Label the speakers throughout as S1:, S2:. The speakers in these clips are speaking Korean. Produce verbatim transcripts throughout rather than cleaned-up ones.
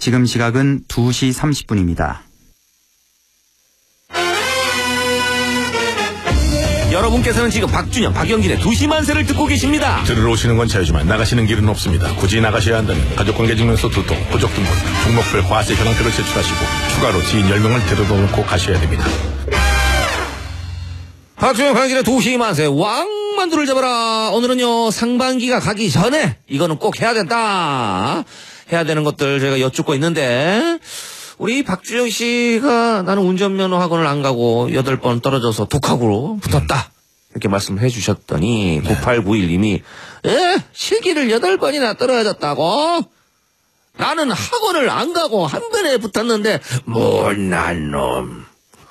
S1: 지금 시각은 두 시 삼십 분입니다.
S2: 여러분께서는 지금 박준영, 박영진의 두시 만세를 듣고 계십니다.
S3: 들으러 오시는 건 자유지만 나가시는 길은 없습니다. 굳이 나가셔야 한다면 가족관계증명서 두 통, 호적 등본, 종목별 과세 현황표를 제출하시고 추가로 지인 열 명을 데려다 놓고 가셔야 됩니다.
S2: 박준영, 박영진의 두시 만세 왕만두를 잡아라. 오늘은요 상반기가 가기 전에 이거는 꼭 해야 된다. 해야 되는 것들 저희가 여쭙고 있는데 우리 박준영 씨가 나는 운전면허 학원을 안 가고 여덟 번 떨어져서 독학으로 붙었다. 이렇게 말씀해 주셨더니 네. 구팔구일 님이 에? 실기를 여덟 번이나 떨어졌다고? 나는 학원을 안 가고 한 번에 붙었는데 못난 놈.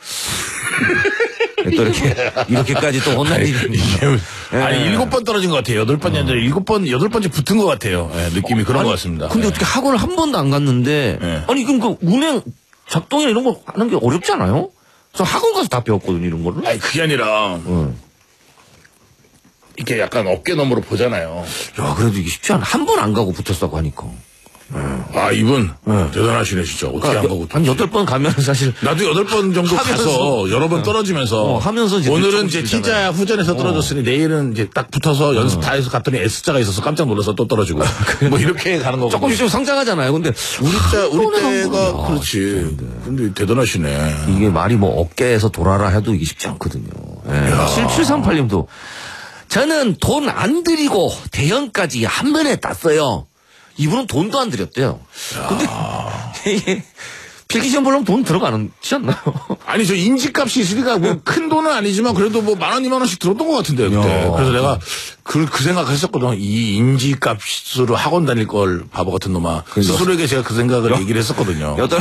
S2: 또 이렇게 이렇게까지 또 혼날 일이
S3: 아니 예. 일곱 번 떨어진 것 같아요. 여덟 번이 아니라 일곱 번 여덟 번째 붙은 것 같아요. 예, 느낌이 어, 그런
S2: 아니,
S3: 것 같습니다.
S2: 근데
S3: 예.
S2: 어떻게 학원을 한 번도 안 갔는데 예. 아니 그럼 그 운행 작동이나 이런 거 하는 게 어렵지 않아요? 저 학원 가서 다 배웠거든요 이런 거를.
S3: 아니 그게 아니라 음. 이렇게 약간 어깨 너머로 보잖아요.
S2: 야 그래도 이게 쉽지 않아. 한 번 안 가고 붙었다고 하니까.
S3: 음. 아 이분 음. 대단하시네 진짜. 어떻게
S2: 그러니까
S3: 안 가고
S2: 한 여덟 번 가면 사실
S3: 나도 여덟 번 정도 가서 여러 번 떨어지면서
S2: 어, 하면서 이제
S3: 오늘은 이제 T자 후전에서 떨어졌으니 어. 내일은 이제 딱 붙어서 연습 어. 다 해서 갔더니 S자가 있어서 깜짝 놀라서 또 떨어지고 뭐 이렇게 가는 거고
S2: 조금씩 좀 성장하잖아요. 근데
S3: 우리 자 우리 때가 그렇지. 근데 대단하시네.
S2: 이게 말이 뭐 어깨에서 돌아라 해도 이게 쉽지 않거든요. 예. 칠칠삼팔 님도 저는 돈 안 들이고 대형까지 한 번에 땄어요. 이분은 돈도 안 들였대요. 야. 근데 이게 필기시험 보려면 돈 들어가지 않나요?
S3: 아니 저 인지값이 있으니까 뭐 큰 돈은 아니지만 그래도 뭐 만 원, 이만 원씩 들었던 것 같은데 그때. 야. 그래서 내가 그, 그 생각했었거든. 이 인지값으로 학원 다닐 걸 바보 같은 놈아. 스스로에게 제가 그 생각을 여, 얘기를 했었거든요.